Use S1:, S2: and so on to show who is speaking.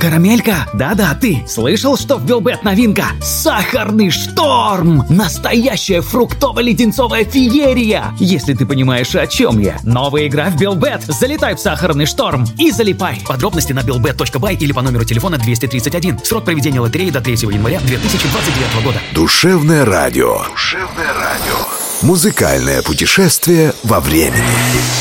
S1: Карамелька? Да-да, ты. Слышал, что в Белбет новинка? Сахарный шторм! Настоящая фруктово-леденцовая феерия! Если ты понимаешь, о чем я. Новая игра в Белбет. Залетай в сахарный шторм и залипай. Подробности на belbet.by или по номеру телефона 231. Срок проведения лотереи до 3 января 2029 года.
S2: Душевное радио. Душевное радио. Музыкальное путешествие во времени.